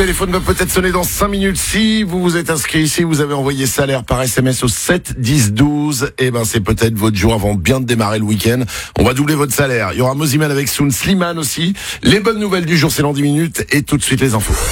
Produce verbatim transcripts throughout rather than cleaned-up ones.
téléphone va peut-être sonner dans cinq minutes. Si vous vous êtes inscrit ici, vous avez envoyé salaire par S M S au sept dix douze. Et ben, c'est peut-être votre jour avant bien de démarrer le week-end. On va doubler votre salaire. Il y aura Moziman avec Soun, Slimane aussi. Les bonnes nouvelles du jour, c'est dans dix minutes. Et tout de suite, les infos.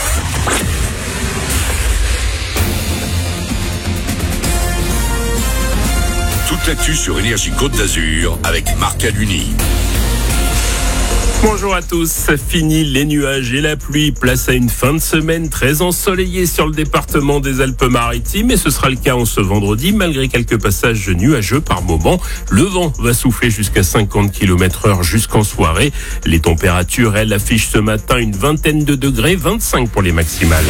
Toute l'actu sur Énergie Côte d'Azur avec Marc Aluni. Bonjour à tous, fini les nuages et la pluie, place à une fin de semaine très ensoleillée sur le département des Alpes-Maritimes et ce sera le cas en ce vendredi malgré quelques passages nuageux par moment. Le vent va souffler jusqu'à cinquante kilomètres heure jusqu'en soirée. Les températures, elles, affichent ce matin une vingtaine de degrés, vingt-cinq pour les maximales.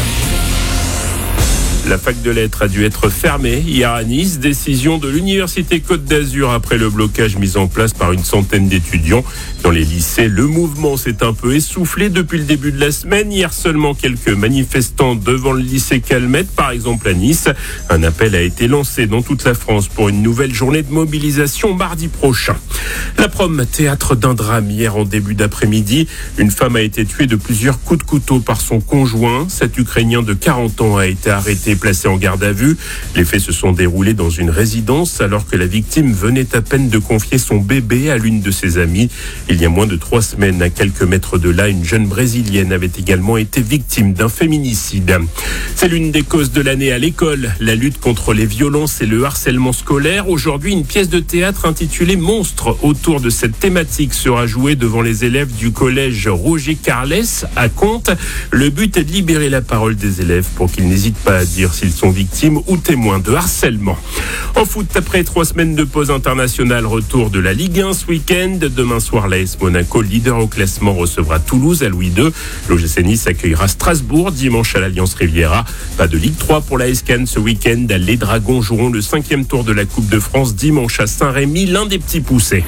La fac de lettres a dû être fermée hier à Nice. Décision de l'Université Côte d'Azur après le blocage mis en place par une centaine d'étudiants. Dans les lycées, le mouvement s'est un peu essoufflé depuis le début de la semaine. Hier, seulement quelques manifestants devant le lycée Calmette, par exemple à Nice. Un appel a été lancé dans toute la France pour une nouvelle journée de mobilisation mardi prochain. La prom, théâtre d'un drame hier en début d'après-midi. Une femme a été tuée de plusieurs coups de couteau par son conjoint. Cet Ukrainien de quarante ans a été arrêté, placé en garde à vue. Les faits se sont déroulés dans une résidence alors que la victime venait à peine de confier son bébé à l'une de ses amies. Il y a moins de trois semaines, à quelques mètres de là, une jeune brésilienne avait également été victime d'un féminicide. C'est l'une des causes de l'année à l'école, la lutte contre les violences et le harcèlement scolaire. Aujourd'hui, une pièce de théâtre intitulée Monstre autour de cette thématique sera jouée devant les élèves du collège Roger Carles à Contes. Le but est de libérer la parole des élèves pour qu'ils n'hésitent pas à dire s'ils sont victimes ou témoins de harcèlement. En foot, après trois semaines de pause internationale, retour de la Ligue un ce week-end. Demain soir, l'A S Monaco, leader au classement, recevra Toulouse à Louis deux. L'O G C Nice accueillera Strasbourg dimanche à l'Alliance Riviera. Pas de Ligue trois pour l'A S Cannes ce week-end. Les Dragons joueront le cinquième tour de la Coupe de France dimanche à Saint-Rémy, l'un des petits poussés.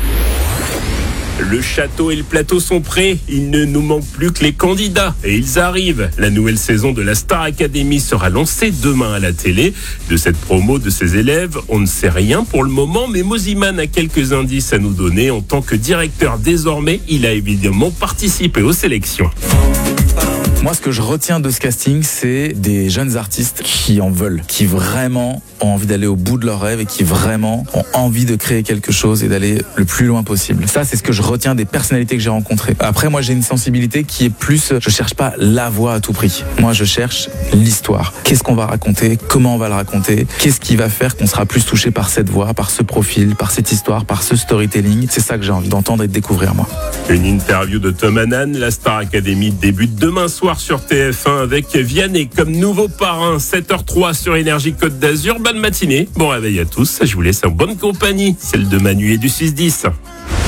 Le château et le plateau sont prêts. Il ne nous manque plus que les candidats. Et ils arrivent. La nouvelle saison de la Star Academy sera lancée demain à la télé. De cette promo de ses élèves, on ne sait rien pour le moment, mais Moziman a quelques indices à nous donner. En tant que directeur désormais, il a évidemment participé aux sélections. Moi, ce que je retiens de ce casting, c'est des jeunes artistes qui en veulent, qui vraiment ont envie d'aller au bout de leurs rêves et qui vraiment ont envie de créer quelque chose et d'aller le plus loin possible. Ça, c'est ce que je retiens des personnalités que j'ai rencontrées. Après, moi, j'ai une sensibilité qui est plus, je cherche pas la voix à tout prix. Moi, je cherche l'histoire. Qu'est-ce qu'on va raconter? Comment on va le raconter? Qu'est-ce qui va faire qu'on sera plus touché par cette voix, par ce profil, par cette histoire, par ce storytelling? C'est ça que j'ai envie d'entendre et de découvrir, moi. Une interview de Tom Hannan. La Star Academy débute demain soir sur T F un avec Vianney comme nouveau parrain. sept heures zéro trois sur Énergie Côte d'Azur. Bonne matinée, bon réveil à tous. Je vous laisse en bonne compagnie, celle de Manu et du six dix.